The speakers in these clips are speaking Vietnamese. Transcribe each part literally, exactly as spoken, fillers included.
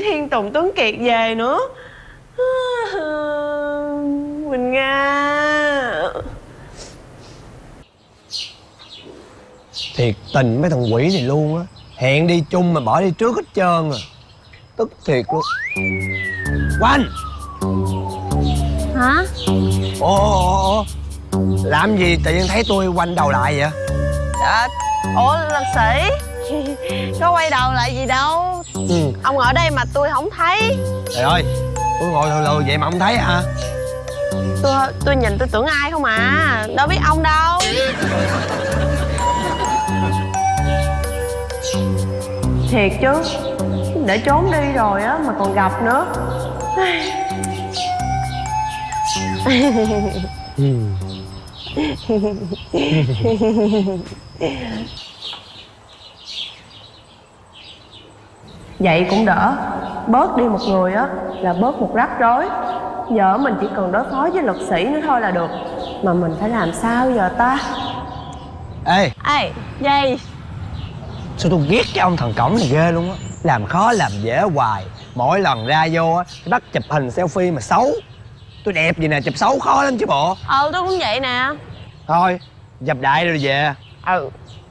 Thiên Tùng Tuấn Kiệt về nữa. Quỳnh Nga, thiệt tình mấy thằng quỷ này luôn á. Hẹn đi chung mà bỏ đi trước hết trơn à. Tức thiệt luôn. Quanh. hả? Ồ, ồ, ồ. Làm gì tự nhiên thấy tôi quanh đầu lại vậy? À, ủa lực sĩ có quay đầu lại gì đâu. Ừ. Ông ở đây mà tôi không thấy. Trời ơi, tôi ngồi lừ lừ vậy mà không thấy hả? Tôi tôi nhìn tôi tưởng ai không à, đâu biết ông đâu. Thiệt chứ, để trốn đi rồi á mà còn gặp nữa. Ừ. Vậy cũng đỡ, bớt đi một người á là bớt một rắc rối. Giờ mình chỉ cần đối phó với lực sĩ nữa thôi là được. Mà mình phải làm sao giờ ta? Ê, Ê, gì? sao tôi ghét cái ông thằng cổng này ghê luôn á. Làm khó làm dễ hoài. Mỗi lần ra vô á thì bắt chụp hình selfie mà xấu. Tôi đẹp gì nè, chụp xấu khó lắm chứ bộ. Ờ, tôi cũng vậy nè. Thôi, dập đại rồi về. Ừ.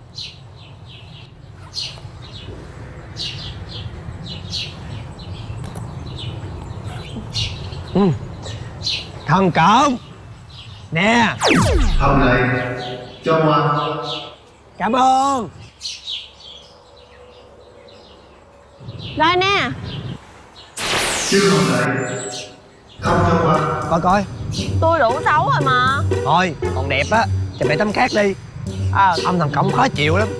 Ừ. Thằng cổng nè. Hồng này cho hoa. Cảm ơn. Đây nè. Chứ hồng này không cho hoa. Coi coi. Tôi đủ xấu rồi mà. Thôi, còn đẹp á, chụp lại tấm khác đi. Ờ. Ông thằng cổng khó chịu lắm.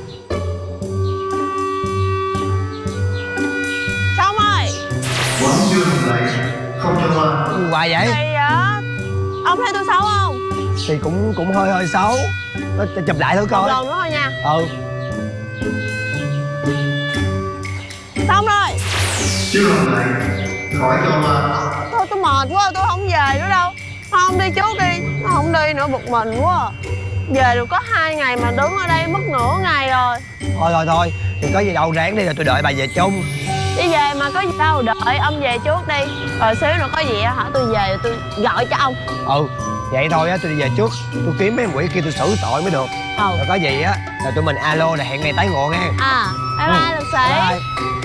Xong rồi. Vẫn chưa hồng này không cho hoa. Gì hoài vậy? Thì á, ông thấy tôi xấu không? Thì cũng cũng hơi hơi xấu. Nó chụp lại thử Một coi. lần nữa thôi nha. Ừ. Xong rồi. Chứ hồng này khỏi cho hoa. Thôi tôi mệt quá, tôi không về nữa đâu. Không đi trước đi, không đi nữa bực mình quá. Về được có hai ngày mà đứng ở đây mất nửa ngày rồi. Thôi thôi thôi, thì có gì đâu ráng đi rồi tôi đợi bà về chung. Đi về mà có gì đâu, đợi ông về trước đi. Rồi xíu nữa có gì á hả, tôi về rồi tôi gọi cho ông. Ừ, vậy thôi á, tôi đi về trước. Tôi kiếm mấy quỷ kia tôi xử tội mới được. Ừ. Rồi có gì á là tụi mình alo là hẹn ngày tái ngộ nghe. À, bye bye lực sĩ. Bye.